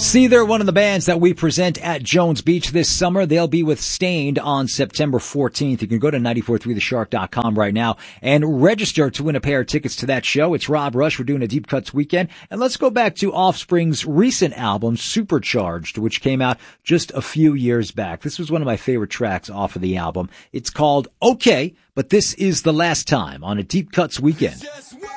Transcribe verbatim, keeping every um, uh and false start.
See, they're one of the bands that we present at Jones Beach this summer. They'll be with Stained on September fourteenth. You can go to nine four three the shark dot com right now and register to win a pair of tickets to that show. It's Rob Rush. We're doing a Deep Cuts weekend. And let's go back to Offspring's recent album, Supercharged, which came out just a few years back. This was one of my favorite tracks off of the album. It's called Okay, but this is the last time on a Deep Cuts weekend.